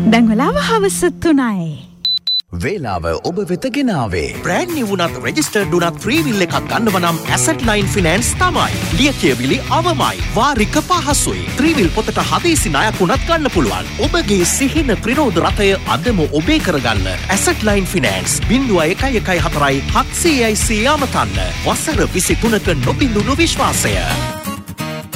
දැන් වෙලාව හවස 3යි. වේලාව ඔබ වෙත ගෙනාවේ. බ්‍රෑන්ඩ් නිව් වුණත් රෙජිස්ටර්ඩ් වුණත් ෆ්‍රී විල් එකක් ගන්නව නම් ඇසට් ලයින් ෆිනෑන්ස් තමයි. ලියකියවිලි අවමයි. වාරික පහසුයි. ෆ්‍රී විල් පොතට හදිසි ණයක් වුණත් ගන්න පුළුවන්. ඔබගේ සිහින ප්‍රිරෝධ රථය අදම ඔබේ කරගන්න. Asset line finance 0114 700 අමතන්න. වසර 23ක නොබිඳුණු විශ්වාසය.